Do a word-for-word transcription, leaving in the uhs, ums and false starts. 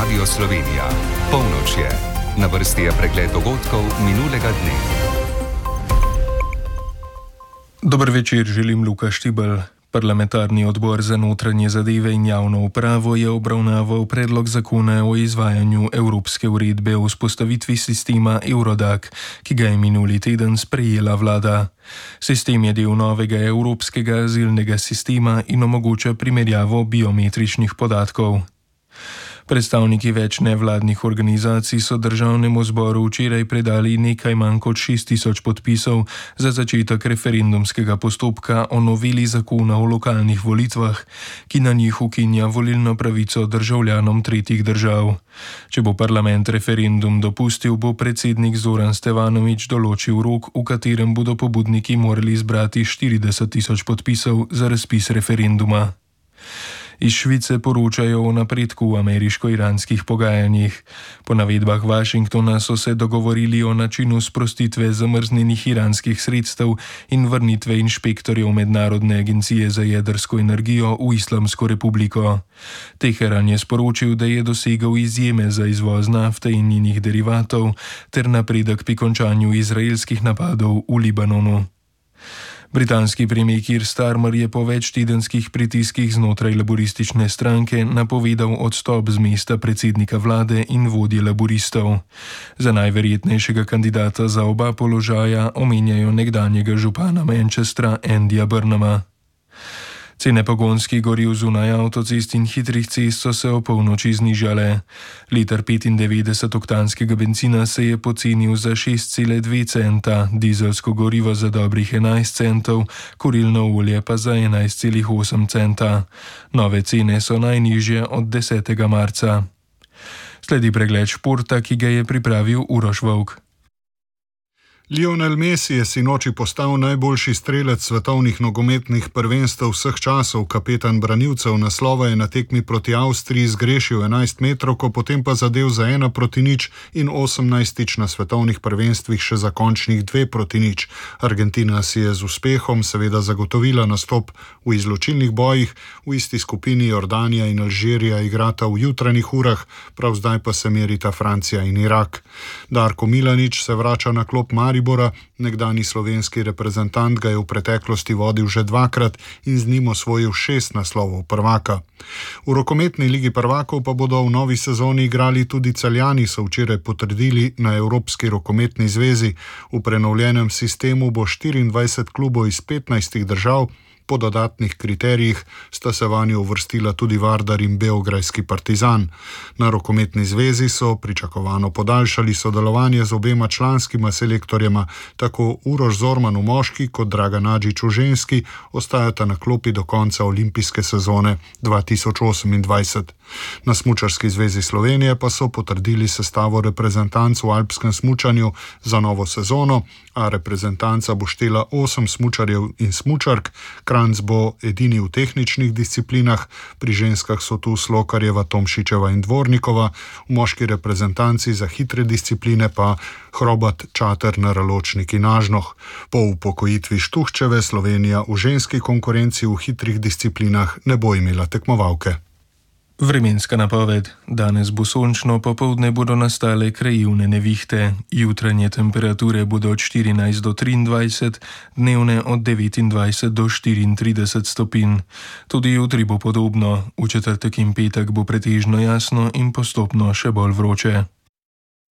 Radio Slovenija. Polnoč je. Na vrsti je pregled dogodkov minulega dne. Dober večer, želim Luka Štibelj. Parlamentarni odbor za notranje zadeve in javno upravo je obravnaval predlog zakona o izvajanju Evropske uredbe o vzpostavitvi sistema Eurodac, ki ga je minuli teden sprejela vlada. Sistem je del novega evropskega azilnega sistema in omogoča primerjavo biometričnih podatkov. Predstavniki več nevladnih organizacij so državnemu zboru včeraj predali nekaj manj kot šest tisoč podpisov za začetek referendumskega postopka o noveli zakona o lokalnih volitvah, ki na njih ukinja volilno pravico državljanom tretjih držav. Če bo parlament referendum dopustil, bo predsednik Zoran Stevanović določil rok, v katerem bodo pobudniki morali zbrati štirideset tisoč podpisov za razpis referenduma. Iz Švice poročajo o napredku v ameriško-iranskih pogajanjih. Po navedbah Washingtona so se dogovorili o načinu sprostitve zamrznjenih iranskih sredstev in vrnitve inšpektorjev Mednarodne agencije za jedrsko energijo v Islamsko republiko. Teheran je sporočil, da je dosegel izjeme za izvoz nafte in njenih derivatov ter napredek pri končanju izraelskih napadov v Libanonu. Britanski premier Keir Starmer je po večtedenskih pritiskih znotraj laburistične stranke napovedal odstop z mesta predsednika vlade in vodje laburistov. Za najverjetnejšega kandidata za oba položaja omenjajo nekdanjega župana Manchestra Andyja Burnhama. Cene pogonskih goriv zunaj avtocest in hitrih cest so se opolnoči znižale. Liter petindevetdesetoktanskega bencina se je pocenil za šest cela dve centa, dizelsko gorivo za dobrih enajst centov, kurilno olje pa za enajst cela osem centa. Nove cene so najnižje od desetega marca. Sledi pregled športa, ki ga je pripravil Uroš Volk. Lionel Messi je sinoči postal najboljši strelec svetovnih nogometnih prvenstev vseh časov. Kapetan branilcev naslova je na tekmi proti Avstriji zgrešil enajst metrovko, potem pa zadel za ena proti nič in osemnajstič na svetovnih prvenstvih še za končnih dve proti nič. Argentina si je z uspehom seveda zagotovila nastop v izločilnih bojih. V isti skupini Jordanija in Alžirija igrata v jutranjih urah, prav zdaj pa se merita Francija in Irak. Darko Milanič se vrača na klop Maribora. Nekdani slovenski reprezentant ga je v preteklosti vodil že dvakrat in z njim osvojil šest naslovov prvaka. V rokometni ligi prvakov pa bodo v novi sezoni igrali tudi Celjani, so včeraj potrdili na Evropski rokometni zvezi. V prenovljenem sistemu bo štiriindvajset klubov iz petnajstih držav. Po dodatnih kriterijih sta se vanjo uvrstila tudi Vardar in beograjski Partizan. Na rokometni zvezi so pričakovano podaljšali sodelovanje z obema članskima selektorjema, tako Uroš Zorman v moški kot Dragan Adžić v ženski ostajata na klopi do konca olimpijske sezone dva tisoč osemindvajset. Na Smučarski zvezi Slovenije pa so potrdili sestavo reprezentanc v alpskem smučanju za novo sezono, a reprezentanca bo štela osem smučarjev in smučark. Kranjc bo edini v tehničnih disciplinah, pri ženskah so tu Slokarjeva, Tomšičeva in Dvornikova, v moški reprezentanci za hitre discipline pa Hrobat, Čater, Naraločnik in Ažnoh. Po upokojitvi Štuhčeve Slovenija v ženski konkurenci v hitrih disciplinah ne bo imela tekmovalke. Vremenska napoved. Danes bo sončno, popoldne bodo nastale krajevne nevihte. Jutranje temperature bodo od štirinajst do triindvajset, dnevne od devetindvajset do štiriintrideset stopinj. Tudi jutri bo podobno. V četrtek in petek bo pretežno jasno in postopno še bolj vroče.